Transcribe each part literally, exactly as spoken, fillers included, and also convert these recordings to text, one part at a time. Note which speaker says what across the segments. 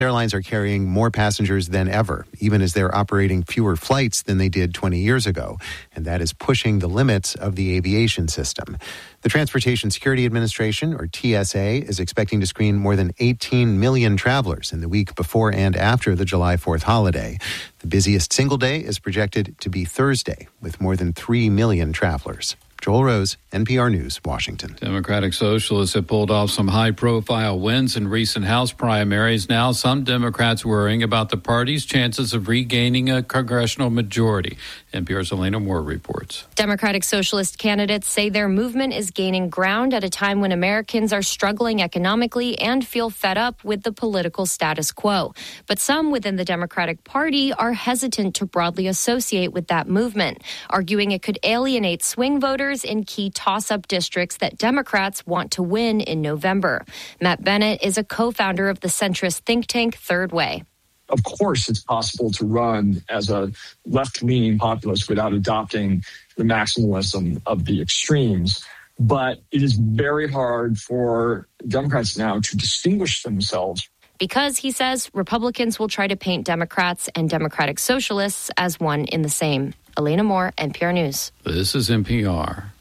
Speaker 1: Airlines are carrying more passengers than ever, even as they're operating fewer flights than they did twenty years ago. And that is pushing the limits of the aviation system. The Transportation Security Administration, or T S A, is expecting to screen more than eighteen million travelers in the week before and after the July fourth holiday. The busiest single day is projected to be Thursday, with more than three million travelers. Joel Rose, N P R News, Washington.
Speaker 2: Democratic Socialists have pulled off some high-profile wins in recent House primaries. Now, some Democrats worrying about the party's chances of regaining a congressional majority. N P R's Elena Moore reports.
Speaker 3: Democratic Socialist candidates say their movement is gaining ground at a time when Americans are struggling economically and feel fed up with the political status quo. But some within the Democratic Party are hesitant to broadly associate with that movement, arguing it could alienate swing voters in key toss-up districts that Democrats want to win in November. Matt Bennett is a co-founder of the centrist think tank Third Way.
Speaker 4: Of course, it's possible to run as a left-leaning populist without adopting the maximalism of the extremes. But it is very hard for Democrats now to distinguish themselves.
Speaker 3: Because, he says, Republicans will try to paint Democrats and Democratic Socialists as one in the same. Elena Moore, N P R News.
Speaker 2: This is N P R.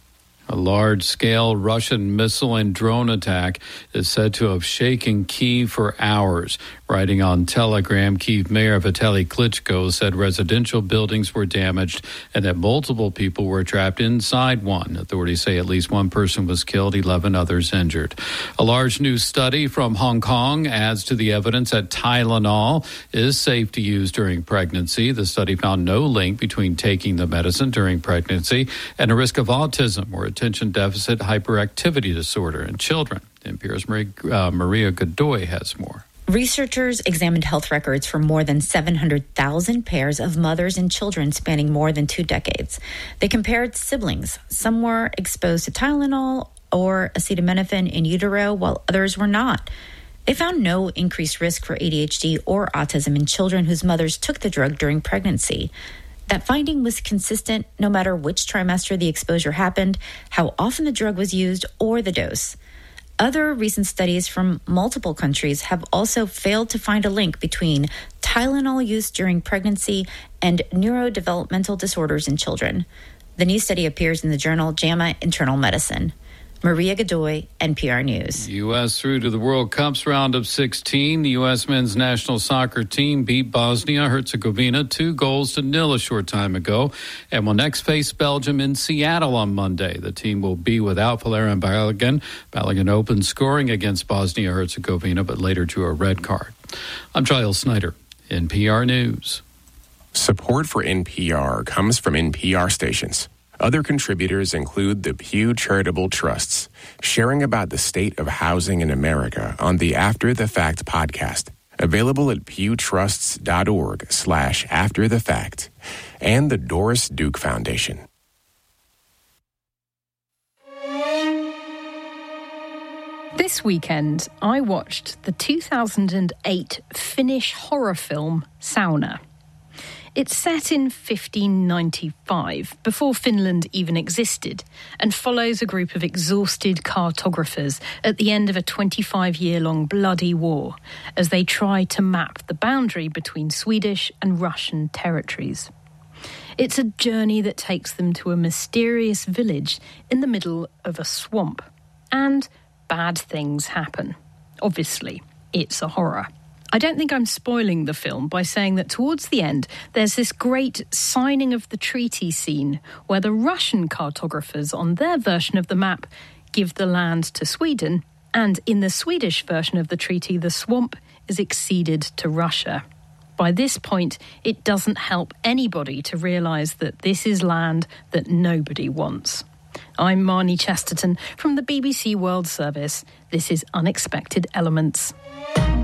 Speaker 2: A large-scale Russian missile and drone attack is said to have shaken Kyiv for hours. Writing on Telegram, Kyiv Mayor Vitaly Klitschko said residential buildings were damaged and that multiple people were trapped inside one. Authorities say at least one person was killed, eleven others injured. A large new study from Hong Kong adds to the evidence that Tylenol is safe to use during pregnancy. The study found no link between taking the medicine during pregnancy and a risk of autism or attention deficit hyperactivity disorder in children. N P R's Maria, uh, Maria Godoy has more.
Speaker 5: Researchers examined health records for more than seven hundred thousand pairs of mothers and children spanning more than two decades. They compared siblings. Some were exposed to Tylenol or acetaminophen in utero, while others were not. They found no increased risk for A D H D or autism in children whose mothers took the drug during pregnancy. That finding was consistent no matter which trimester the exposure happened, how often the drug was used, or the dose. Other recent studies from multiple countries have also failed to find a link between Tylenol use during pregnancy and neurodevelopmental disorders in children. The new study appears in the journal JAMA Internal Medicine. Maria Godoy, N P R News.
Speaker 2: U S through to the World Cup's round of sixteen. The U S men's national soccer team beat Bosnia-Herzegovina two goals to nil a short time ago and will next face Belgium in Seattle on Monday. The team will be without Valerian Balogun. Balogun opened scoring against Bosnia-Herzegovina, but later drew a red card. I'm Giles Snyder, N P R News.
Speaker 6: Support for N P R comes from N P R stations. Other contributors include the Pew Charitable Trusts, sharing about the state of housing in America on the After the Fact podcast, available at pewtrusts.org slash after the fact, and the Doris Duke Foundation.
Speaker 7: This weekend, I watched the two thousand eight Finnish horror film Sauna. It's set in fifteen ninety-five, before Finland even existed, and follows a group of exhausted cartographers at the end of a twenty-five-year-long bloody war as they try to map the boundary between Swedish and Russian territories. It's a journey that takes them to a mysterious village in the middle of a swamp. And bad things happen. Obviously, it's a horror. I don't think I'm spoiling the film by saying that towards the end, there's this great signing of the treaty scene where the Russian cartographers on their version of the map give the land to Sweden, and in the Swedish version of the treaty, the swamp is acceded to Russia. By this point, it doesn't help anybody to realise that this is land that nobody wants. I'm Marnie Chesterton from the B B C World Service. This is Unexpected Elements.